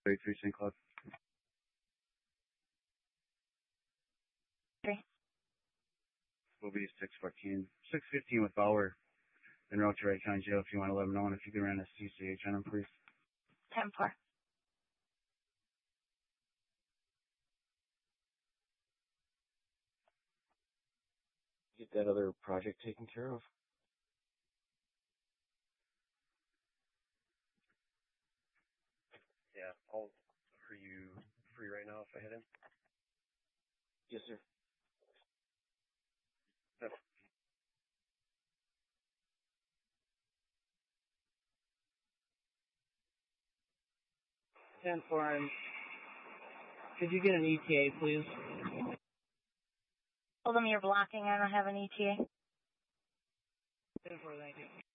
33 St. Cloud. 3. Will be 614. 615 with Bauer. En route to Wright County Jail if you want to let them know, and if you can run a CCH on them, please. 10-4. Get that other project taken care of? Yeah, are you free right now if I hit him? Yes, sir. Yep. Ten four. Could you get an ETA, please? Hold them, you're blocking. I don't have an ETA. 10-4, thank you.